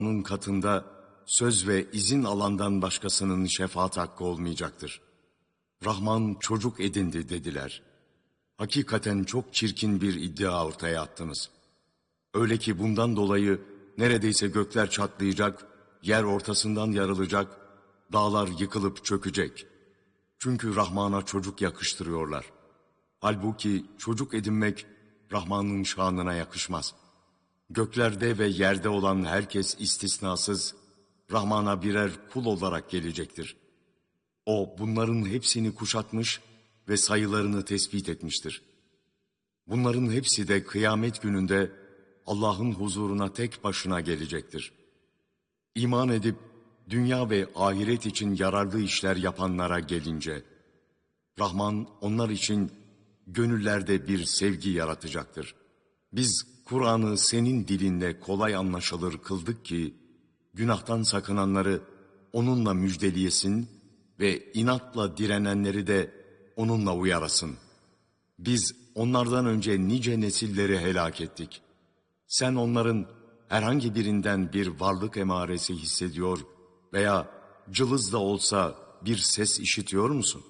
Allah'ın katında söz ve izin alandan başkasının şefaat hakkı olmayacaktır. Rahman çocuk edindi dediler. Hakikaten çok çirkin bir iddia ortaya attınız. Öyle ki bundan dolayı neredeyse gökler çatlayacak, yer ortasından yarılacak, dağlar yıkılıp çökecek. Çünkü Rahman'a çocuk yakıştırıyorlar. Halbuki çocuk edinmek Rahman'ın şanına yakışmaz. Göklerde ve yerde olan herkes istisnasız Rahman'a birer kul olarak gelecektir. O bunların hepsini kuşatmış ve sayılarını tespit etmiştir. Bunların hepsi de kıyamet gününde Allah'ın huzuruna tek başına gelecektir. İman edip dünya ve ahiret için yararlı işler yapanlara gelince, Rahman onlar için gönüllerde bir sevgi yaratacaktır. Biz Kur'an'ı senin dilinle kolay anlaşılır kıldık ki, günahtan sakınanları onunla müjdeleyesin ve inatla direnenleri de onunla uyarasın. Biz onlardan önce nice nesilleri helak ettik. Sen onların herhangi birinden bir varlık emaresi hissediyor veya cılız da olsa bir ses işitiyor musun?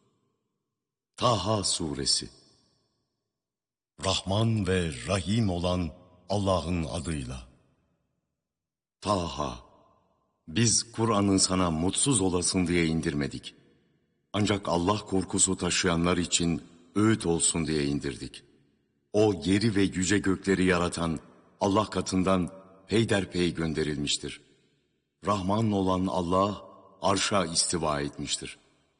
Taha Suresi. Rahman ve Rahim olan Allah'ın adıyla. Taha. Biz Kur'an'ı sana mutsuz olasın diye indirmedik. Ancak Allah korkusu taşıyanlar için öğüt olsun diye indirdik. O yeri ve yüce gökleri yaratan Allah katından peyderpey gönderilmiştir. Rahman olan Allah arşa istiva etmiştir.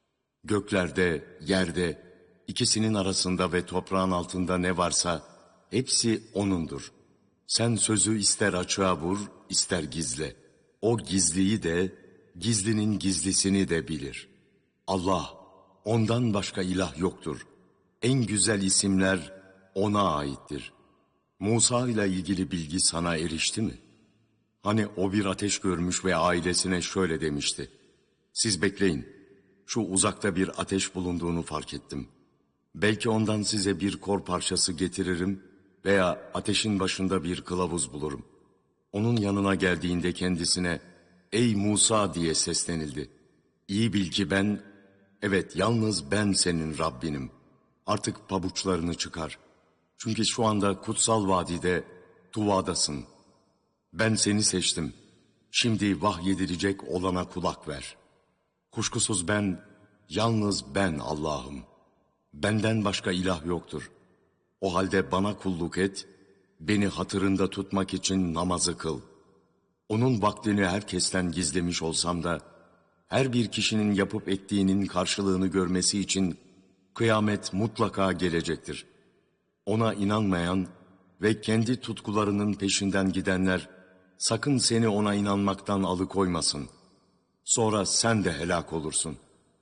Göklerde, yerde, ikisinin arasında ve toprağın altında ne varsa hepsi O'nundur. Sen sözü ister açığa vur, ister gizle. O gizliyi de, gizlinin gizlisini de bilir. Allah, ondan başka ilah yoktur. En güzel isimler O'na aittir. Musa ile ilgili bilgi sana erişti mi? Hani o bir ateş görmüş ve ailesine şöyle demişti. Siz bekleyin, şu uzakta bir ateş bulunduğunu fark ettim. Belki ondan size bir kor parçası getiririm veya ateşin başında bir kılavuz bulurum. Onun yanına geldiğinde kendisine, ey Musa diye seslenildi. İyi bil ki ben, evet yalnız ben senin Rabbinim. Artık pabuçlarını çıkar. Çünkü şu anda kutsal vadide, Tuva'dasın. Ben seni seçtim. Şimdi vahyedilecek olana kulak ver. Kuşkusuz ben, yalnız ben Allah'ım. Benden başka ilah yoktur. O halde bana kulluk et, beni hatırında tutmak için namazı kıl. Onun vaktini herkesten gizlemiş olsam da, her bir kişinin yapıp ettiğinin karşılığını görmesi için kıyamet mutlaka gelecektir. Ona inanmayan ve kendi tutkularının peşinden gidenler, sakın seni ona inanmaktan alıkoymasın. Sonra sen de helak olursun.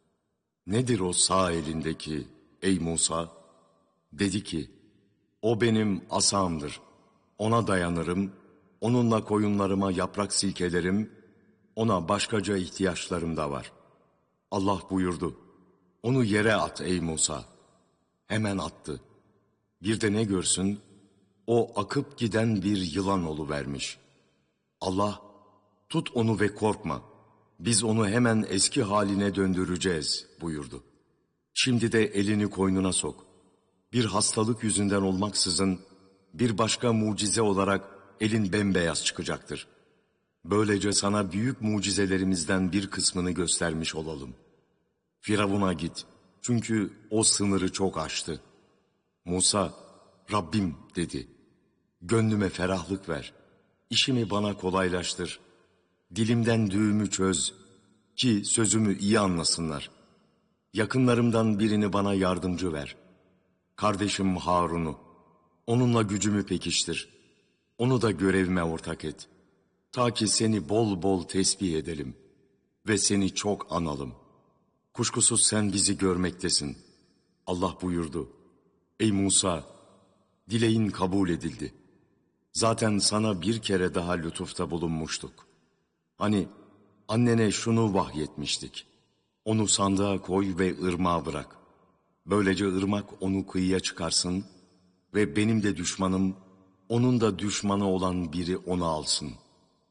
Nedir o sağ elindeki ey Musa? Dedi ki, o benim asamdır. Ona dayanırım, onunla koyunlarıma yaprak silkelerim, ona başkaca ihtiyaçlarım da var. Allah buyurdu, onu yere at ey Musa. Hemen attı. Bir de ne görsün? O akıp giden bir yılan oluvermiş. Allah, tut onu ve korkma. Biz onu hemen eski haline döndüreceğiz buyurdu. Şimdi de elini koynuna sok. Bir hastalık yüzünden olmaksızın bir başka mucize olarak elin bembeyaz çıkacaktır. Böylece sana büyük mucizelerimizden bir kısmını göstermiş olalım. Firavun'a git çünkü o sınırı çok aştı. Musa, Rabbim dedi. Gönlüme ferahlık ver. İşimi bana kolaylaştır. Dilimden düğümü çöz ki sözümü iyi anlasınlar. Yakınlarımdan birini bana yardımcı ver. Kardeşim Harun'u. Onunla gücümü pekiştir. Onu da görevime ortak et. Ta ki seni bol bol tesbih edelim ve seni çok analım. Kuşkusuz sen bizi görmektesin. Allah buyurdu. Ey Musa, dileğin kabul edildi. Zaten sana bir kere daha lütufta bulunmuştuk. Hani annene şunu vahyetmiştik. Onu sandığa koy ve ırmağa bırak. Böylece ırmak onu kıyıya çıkarsın ve benim de düşmanım, onun da düşmanı olan biri onu alsın.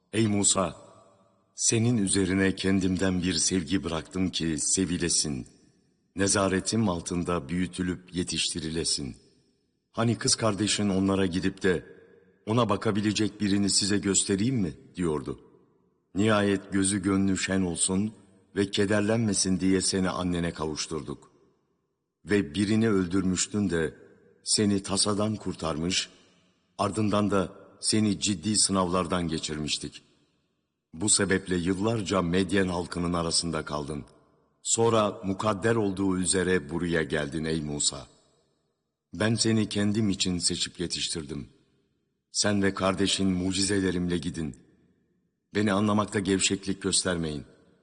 Ey Musa! Senin üzerine kendimden bir sevgi bıraktım ki sevilesin. Nezaretim altında büyütülüp yetiştirilesin. Hani kız kardeşin onlara gidip de ona bakabilecek birini size göstereyim mi diyordu. Nihayet gözü gönlü şen olsun ve kederlenmesin diye seni annene kavuşturduk. Ve birini öldürmüştün de seni tasadan kurtarmış, ardından da seni ciddi sınavlardan geçirmiştik. Bu sebeple yıllarca Medyen halkının arasında kaldın. Sonra mukadder olduğu üzere buraya geldin ey Musa. Ben seni kendim için seçip yetiştirdim. Sen ve kardeşin mucizelerimle gidin. Beni anlamakta gevşeklik göstermeyin.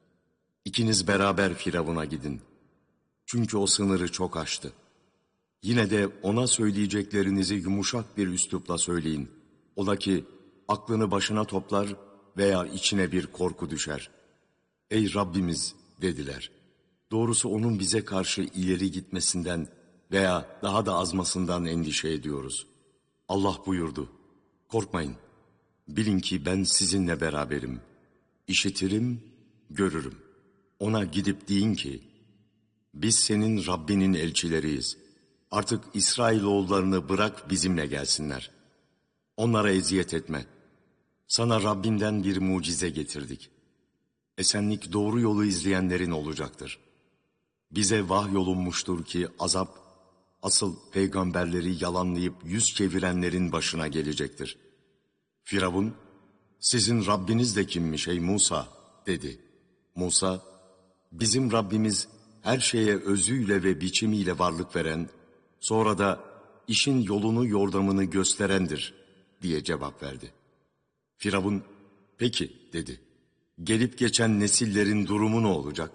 İkiniz beraber Firavun'a gidin. Çünkü o sınırı çok aştı. Yine de ona söyleyeceklerinizi yumuşak bir üslupla söyleyin. Ola ki aklını başına toplar veya içine bir korku düşer. Ey Rabbimiz dediler. Doğrusu onun bize karşı ileri gitmesinden veya daha da azmasından endişe ediyoruz. Allah buyurdu. Korkmayın. Bilin ki ben sizinle beraberim. İşitirim, görürüm. Ona gidip deyin ki, biz senin Rabbinin elçileriyiz. Artık İsrailoğullarını bırak bizimle gelsinler. Onlara eziyet etme. Sana Rabbinden bir mucize getirdik. Esenlik doğru yolu izleyenlerin olacaktır. Bize vahyolunmuştur ki azap, asıl peygamberleri yalanlayıp yüz çevirenlerin başına gelecektir. Firavun, sizin Rabbiniz de kimmiş ey Musa dedi. Musa, bizim Rabbimiz her şeye özüyle ve biçimiyle varlık veren, sonra da işin yolunu yordamını gösterendir diye cevap verdi. Firavun, peki dedi. Gelip geçen nesillerin durumu ne olacak?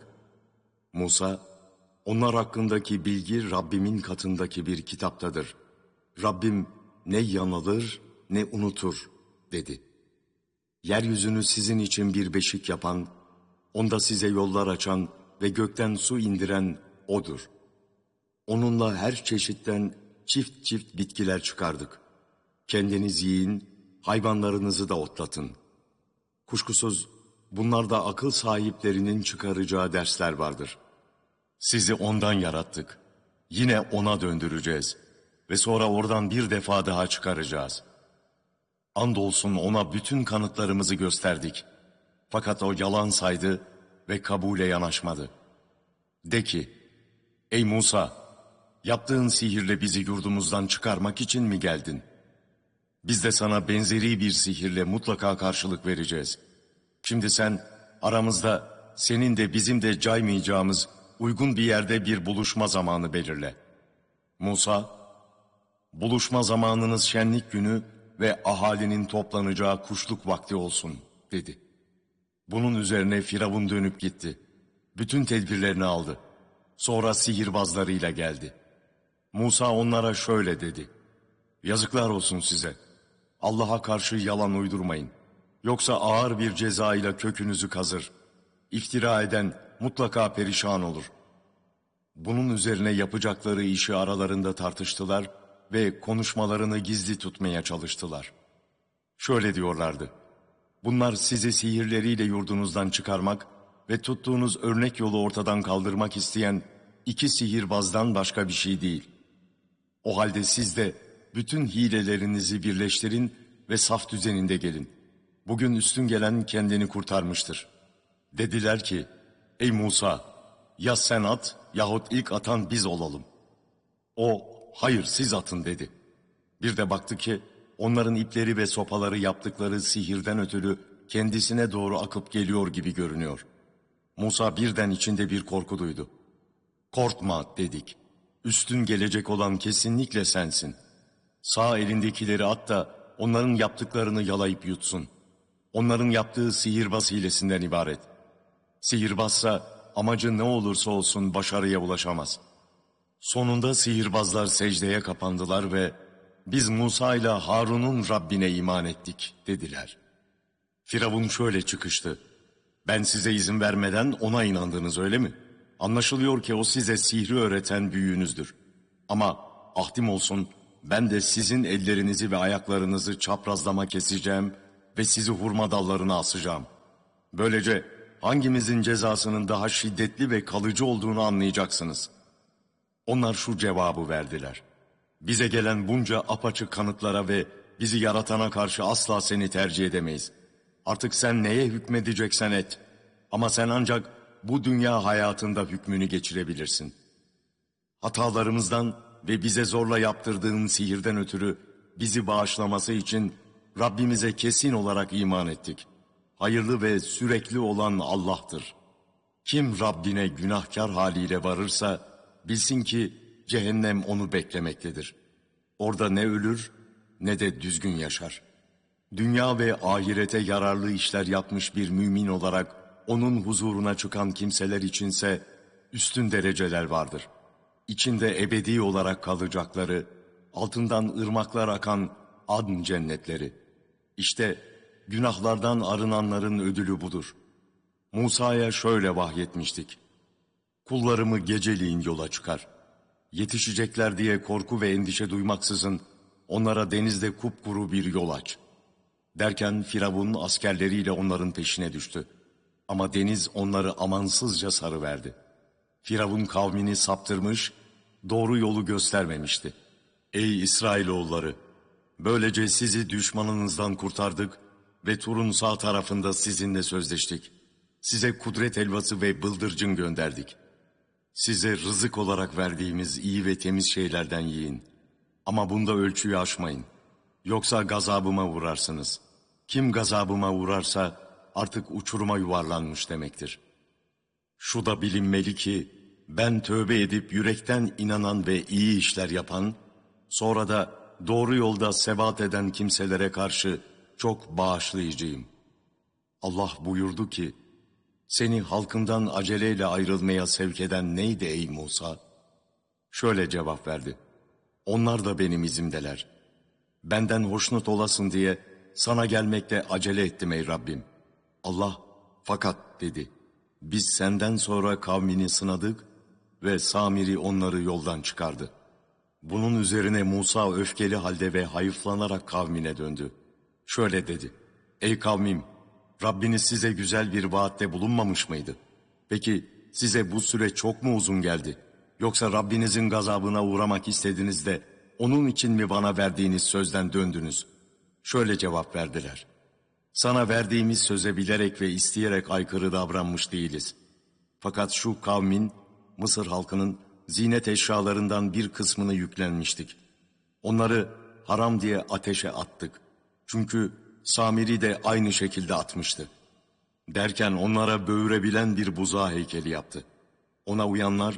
Musa, onlar hakkındaki bilgi Rabbimin katındaki bir kitaptadır. Rabbim ne yanılır ne unutur dedi. Yeryüzünü sizin için bir beşik yapan, onda size yollar açan ve gökten su indiren O'dur. Onunla her çeşitten çift çift bitkiler çıkardık. Kendiniz yiyin, hayvanlarınızı da otlatın. Kuşkusuz bunlarda akıl sahiplerinin çıkaracağı dersler vardır. Sizi ondan yarattık. Yine ona döndüreceğiz. Ve sonra oradan bir defa daha çıkaracağız. Andolsun ona bütün kanıtlarımızı gösterdik. Fakat o yalan saydı ve kabule yanaşmadı. De ki, ey Musa, yaptığın sihirle bizi yurdumuzdan çıkarmak için mi geldin? Biz de sana benzeri bir sihirle mutlaka karşılık vereceğiz. Şimdi sen aramızda senin de bizim de caymayacağımız uygun bir yerde bir buluşma zamanı belirle. Musa, buluşma zamanınız şenlik günü ve ahalinin toplanacağı kuşluk vakti olsun dedi. Bunun üzerine Firavun dönüp gitti. Bütün tedbirlerini aldı. Sonra sihirbazlarıyla geldi. Musa onlara şöyle dedi. Yazıklar olsun size. Allah'a karşı yalan uydurmayın. Yoksa ağır bir ceza ile kökünüzü kazır. İftira eden mutlaka perişan olur. Bunun üzerine yapacakları işi aralarında tartıştılar ve konuşmalarını gizli tutmaya çalıştılar. Şöyle diyorlardı. Bunlar sizi sihirleriyle yurdunuzdan çıkarmak ve tuttuğunuz örnek yolu ortadan kaldırmak isteyen iki sihirbazdan başka bir şey değil. O halde siz de bütün hilelerinizi birleştirin ve saf düzeninde gelin. Bugün üstün gelen kendini kurtarmıştır. Dediler ki, ey Musa, ya sen at yahut ilk atan biz olalım. O, hayır siz atın dedi. Bir de baktı ki, onların ipleri ve sopaları yaptıkları sihirden ötürü kendisine doğru akıp geliyor gibi görünüyor. Musa birden içinde bir korku duydu. Korkma dedik. Üstün gelecek olan kesinlikle sensin. Sağ elindekileri at da onların yaptıklarını yalayıp yutsun. Onların yaptığı sihirbaz hilesinden ibaret. Sihirbazsa amacı ne olursa olsun başarıya ulaşamaz. Sonunda sihirbazlar secdeye kapandılar ve biz Musa ile Harun'un Rabbine iman ettik dediler. Firavun şöyle çıkıştı. Ben size izin vermeden ona inandınız öyle mi? Anlaşılıyor ki o size sihri öğreten büyüğünüzdür. Ama ahdim olsun ben de sizin ellerinizi ve ayaklarınızı çaprazlama keseceğim ve sizi hurma dallarına asacağım. Böylece hangimizin cezasının daha şiddetli ve kalıcı olduğunu anlayacaksınız. Onlar şu cevabı verdiler: bize gelen bunca apaçık kanıtlara ve bizi yaratana karşı asla seni tercih edemeyiz. Artık sen neye hükmedeceksen et. Ama sen ancak bu dünya hayatında hükmünü geçirebilirsin. Hatalarımızdan ve bize zorla yaptırdığın sihirden ötürü bizi bağışlaması için Rabbimize kesin olarak iman ettik. Hayırlı ve sürekli olan Allah'tır. Kim Rabbine günahkar haliyle varırsa bilsin ki cehennem onu beklemektedir. Orada ne ölür ne de düzgün yaşar. Dünya ve ahirete yararlı işler yapmış bir mümin olarak onun huzuruna çıkan kimseler içinse üstün dereceler vardır. İçinde ebedi olarak kalacakları, altından ırmaklar akan adn cennetleri. İşte günahlardan arınanların ödülü budur. Musa'ya şöyle vahyetmiştik: kullarımı geceliğin yola çıkar. Yetişecekler diye korku ve endişe duymaksızın onlara denizde kupkuru bir yol aç. Derken Firavun askerleriyle onların peşine düştü. Ama deniz onları amansızca sarıverdi. Firavun kavmini saptırmış, doğru yolu göstermemişti. Ey İsrailoğulları! Böylece sizi düşmanınızdan kurtardık ve Tur'un sağ tarafında sizinle sözleştik. Size kudret helvası ve bıldırcın gönderdik. Size rızık olarak verdiğimiz iyi ve temiz şeylerden yiyin. Ama bunda ölçüyü aşmayın. Yoksa gazabıma uğrarsınız. Kim gazabıma uğrarsa artık uçuruma yuvarlanmış demektir. Şu da bilinmeli ki ben tövbe edip yürekten inanan ve iyi işler yapan, sonra da doğru yolda sebat eden kimselere karşı çok bağışlayıcıyım. Allah buyurdu ki, seni halkından aceleyle ayrılmaya sevk eden neydi ey Musa? Şöyle cevap verdi: onlar da benim izimdeler. Benden hoşnut olasın diye sana gelmekte acele ettim ey Rabbim. Allah fakat dedi: biz senden sonra kavmini sınadık ve Samiri onları yoldan çıkardı. Bunun üzerine Musa öfkeli halde ve hayıflanarak kavmine döndü. Şöyle dedi: ey kavmim, Rabbiniz size güzel bir vaatte bulunmamış mıydı? Peki size bu süre çok mu uzun geldi? Yoksa Rabbinizin gazabına uğramak istediniz de onun için mi bana verdiğiniz sözden döndünüz? Şöyle cevap verdiler: sana verdiğimiz söze bilerek ve isteyerek aykırı davranmış değiliz. Fakat şu kavmin, Mısır halkının zinet eşyalarından bir kısmını yüklenmiştik. Onları haram diye ateşe attık. Çünkü Samiri de aynı şekilde atmıştı. Derken onlara böğürebilen bir buzağı heykeli yaptı. Ona uyanlar,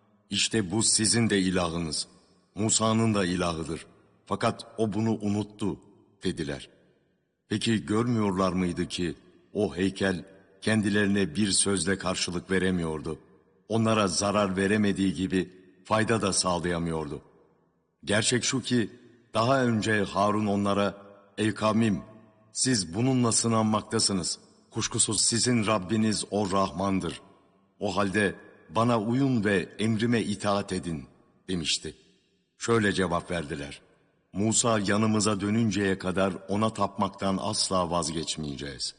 işte bu sizin de ilahınız, Musa'nın da ilahıdır. Fakat o bunu unuttu dediler. Peki görmüyorlar mıydı ki o heykel kendilerine bir sözle karşılık veremiyordu. Onlara zarar veremediği gibi fayda da sağlayamıyordu. Gerçek şu ki daha önce Harun onlara, ey kavmim, siz bununla sınanmaktasınız. Kuşkusuz sizin Rabbiniz o Rahmandır. O halde bana uyun ve emrime itaat edin demişti. Şöyle cevap verdiler: Musa yanımıza dönünceye kadar ona tapmaktan asla vazgeçmeyeceğiz.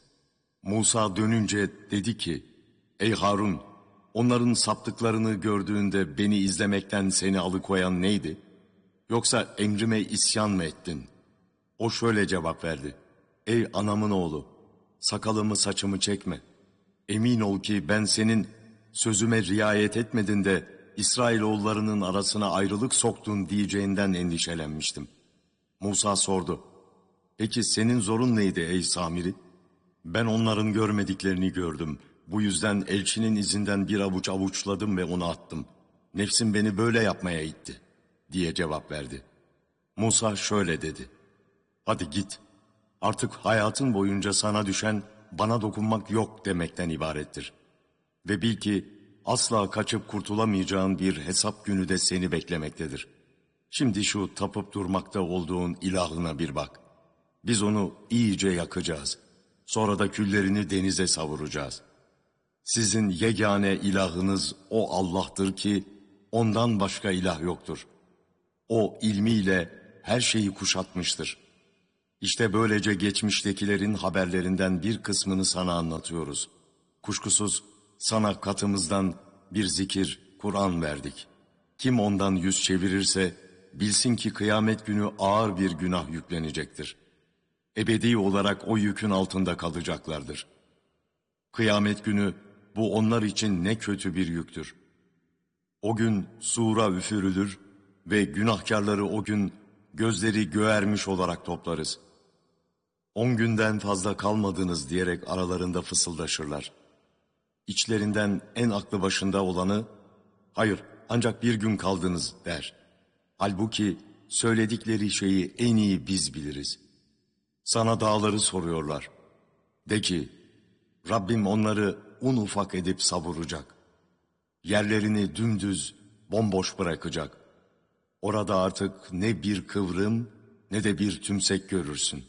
Musa dönünce dedi ki, ey Harun, onların saptıklarını gördüğünde beni izlemekten seni alıkoyan neydi? Yoksa emrime isyan mı ettin? O şöyle cevap verdi: ey anamın oğlu, sakalımı saçımı çekme. Emin ol ki ben senin sözüme riayet etmedin de İsrailoğullarının arasına ayrılık soktun diyeceğinden endişelenmiştim. Musa sordu: peki senin zorun neydi ey Samiri? Ben onların görmediklerini gördüm. Bu yüzden elçinin izinden bir avuç avuçladım ve onu attım. Nefsim beni böyle yapmaya itti diye cevap verdi. Musa şöyle dedi: hadi git. Artık hayatın boyunca sana düşen bana dokunmak yok demekten ibarettir. Ve bil ki asla kaçıp kurtulamayacağın bir hesap günü de seni beklemektedir. Şimdi şu tapıp durmakta olduğun ilahına bir bak. Biz onu iyice yakacağız. Sonra da küllerini denize savuracağız. Sizin yegane ilahınız o Allah'tır ki ondan başka ilah yoktur. O ilmiyle her şeyi kuşatmıştır. İşte böylece geçmiştekilerin haberlerinden bir kısmını sana anlatıyoruz. Kuşkusuz sana katımızdan bir zikir, Kur'an verdik. Kim ondan yüz çevirirse bilsin ki kıyamet günü ağır bir günah yüklenecektir. Ebedi olarak o yükün altında kalacaklardır. Kıyamet günü bu onlar için ne kötü bir yüktür. O gün sura üfürülür ve günahkarları o gün gözleri göğermiş olarak toplarız. 10 günden fazla kalmadınız diyerek aralarında fısıldaşırlar. İçlerinden en aklı başında olanı, hayır ancak bir gün kaldınız der. Halbuki söyledikleri şeyi en iyi biz biliriz. Sana dağları soruyorlar. De ki, Rabbim onları un ufak edip savuracak. Yerlerini dümdüz, bomboş bırakacak. Orada artık ne bir kıvrım ne de bir tümsek görürsün.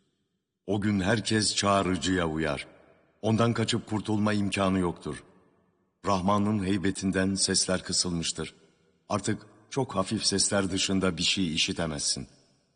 O gün herkes çağrıcıya uyar. Ondan kaçıp kurtulma imkanı yoktur. Rahman'ın heybetinden sesler kısılmıştır. Artık çok hafif sesler dışında bir şey işitemezsin.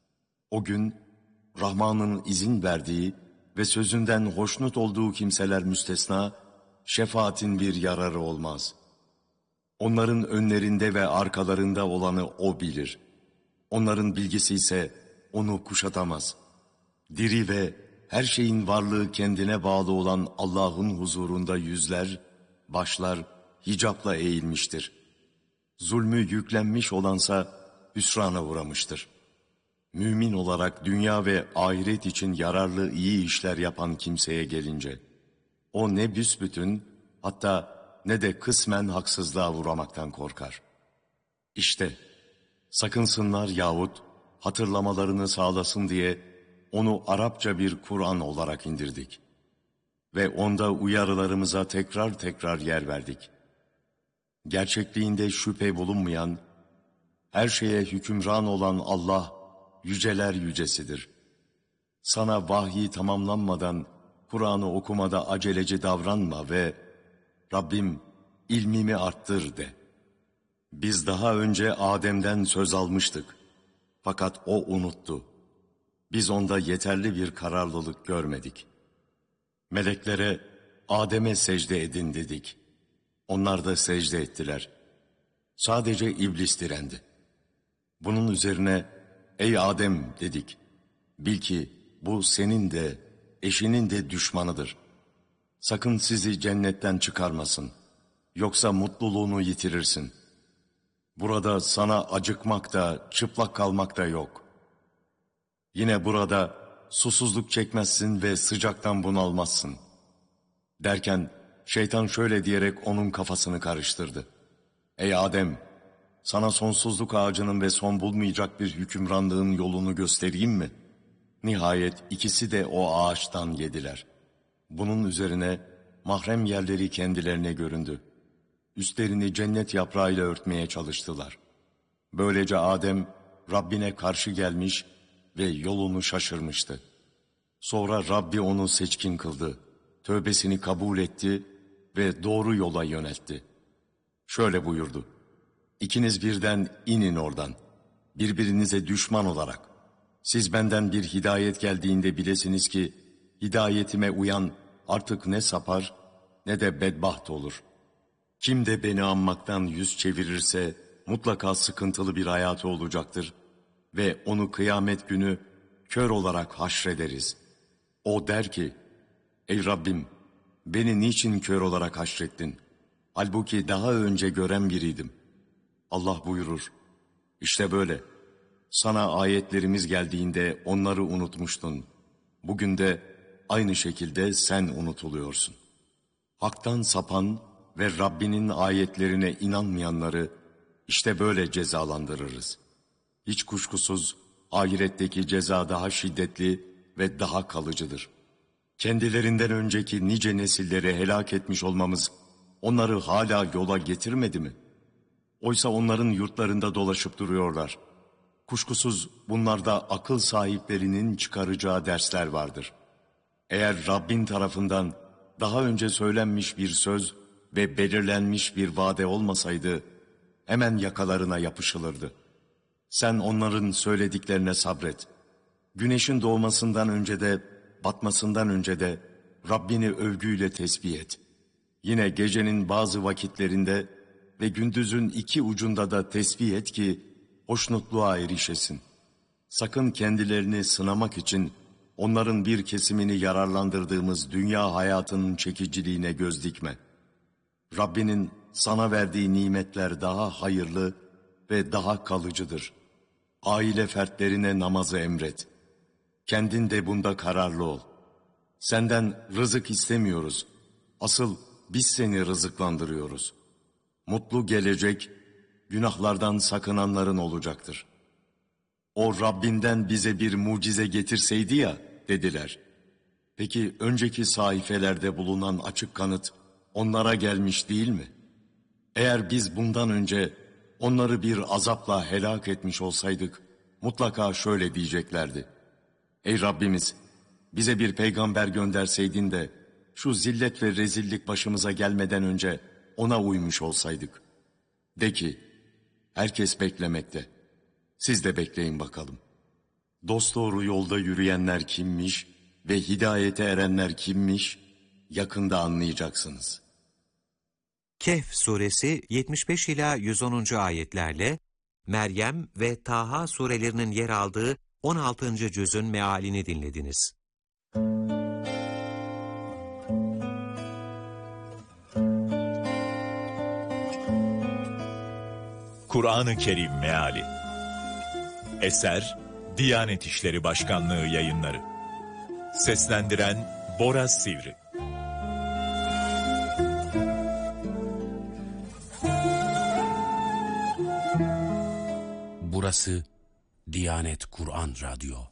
O gün Rahman'ın izin verdiği ve sözünden hoşnut olduğu kimseler müstesna, şefaatin bir yararı olmaz. Onların önlerinde ve arkalarında olanı O bilir. Onların bilgisi ise onu kuşatamaz. Diri ve her şeyin varlığı kendine bağlı olan Allah'ın huzurunda yüzler, başlar hicapla eğilmiştir. Zulmü yüklenmiş olansa hüsrana uğramıştır. Mümin olarak dünya ve ahiret için yararlı iyi işler yapan kimseye gelince, o ne büsbütün hatta ne de kısmen haksızlığa uğramaktan korkar. İşte sakınsınlar yahut hatırlamalarını sağlasın diye onu Arapça bir Kur'an olarak indirdik. Ve onda uyarılarımıza tekrar tekrar yer verdik. Gerçekliğinde şüphe bulunmayan, her şeye hükümran olan Allah, yüceler yücesidir. Sana vahyi tamamlanmadan Kur'an'ı okumada aceleci davranma ve Rabbim ilmimi arttır de. Biz daha önce Adem'den söz almıştık. Fakat o unuttu. Biz onda yeterli bir kararlılık görmedik. Meleklere Adem'e secde edin dedik. Onlar da secde ettiler. Sadece iblis direndi. Bunun üzerine ey Adem dedik. Bil ki bu senin de eşinin de düşmanıdır. Sakın sizi cennetten çıkarmasın. Yoksa mutluluğunu yitirirsin. Burada sana acıkmak da çıplak kalmak da yok. Yine burada susuzluk çekmezsin ve sıcaktan bunalmazsın. Derken şeytan şöyle diyerek onun kafasını karıştırdı. Ey Adem, sana sonsuzluk ağacının ve son bulmayacak bir hükümranlığın yolunu göstereyim mi? Nihayet ikisi de o ağaçtan yediler. Bunun üzerine mahrem yerleri kendilerine göründü. Üstlerini cennet yaprağıyla örtmeye çalıştılar. Böylece Adem Rabbine karşı gelmiş ve yolunu şaşırmıştı. Sonra Rabbi onu seçkin kıldı, tövbesini kabul etti ve doğru yola yöneltti. Şöyle buyurdu: İkiniz birden inin oradan, birbirinize düşman olarak. Siz benden bir hidayet geldiğinde bilesiniz ki, hidayetime uyan artık ne sapar ne de bedbaht olur. Kim de beni anmaktan yüz çevirirse mutlaka sıkıntılı bir hayatı olacaktır ve onu kıyamet günü kör olarak haşrederiz. O der ki, ey Rabbim, beni niçin kör olarak haşrettin? Halbuki daha önce gören biriydim. Allah buyurur, işte böyle. Sana ayetlerimiz geldiğinde onları unutmuştun. Bugün de aynı şekilde sen unutuluyorsun. Hak'tan sapan ve Rabbinin ayetlerine inanmayanları işte böyle cezalandırırız. Hiç kuşkusuz ahiretteki ceza daha şiddetli ve daha kalıcıdır. Kendilerinden önceki nice nesilleri helak etmiş olmamız onları hala yola getirmedi mi? Oysa onların yurtlarında dolaşıp duruyorlar. Kuşkusuz bunlarda akıl sahiplerinin çıkaracağı dersler vardır. Eğer Rabbin tarafından daha önce söylenmiş bir söz ve belirlenmiş bir vade olmasaydı, hemen yakalarına yapışılırdı. Sen onların söylediklerine sabret. Güneşin doğmasından önce de, batmasından önce de Rabbini övgüyle tesbih et. Yine gecenin bazı vakitlerinde ve gündüzün iki ucunda da tesbih et ki hoşnutluğa erişesin. Sakın kendilerini sınamak için onların bir kesimini yararlandırdığımız dünya hayatının çekiciliğine göz dikme. Rabbinin sana verdiği nimetler daha hayırlı ve daha kalıcıdır. Aile fertlerine namazı emret. Kendin de bunda kararlı ol. Senden rızık istemiyoruz. Asıl biz seni rızıklandırıyoruz. Mutlu gelecek, günahlardan sakınanların olacaktır. O Rabbinden bize bir mucize getirseydi ya, dediler. Peki önceki sahifelerde bulunan açık kanıt onlara gelmiş değil mi? Eğer biz bundan önce onları bir azapla helak etmiş olsaydık, mutlaka şöyle diyeceklerdi. Ey Rabbimiz, bize bir peygamber gönderseydin de, şu zillet ve rezillik başımıza gelmeden önce ona uymuş olsaydık. De ki, herkes beklemekte. Siz de bekleyin bakalım. Dosdoğru yolda yürüyenler kimmiş ve hidayete erenler kimmiş, yakında anlayacaksınız. Kehf suresi 75 ila 110. ayetlerle Meryem ve Taha surelerinin yer aldığı 16. cüzün mealini dinlediniz. Kur'an-ı Kerim Meali. Eser Diyanet İşleri Başkanlığı Yayınları. Seslendiren Bora Sivri. Burası Diyanet Kur'an Radyo.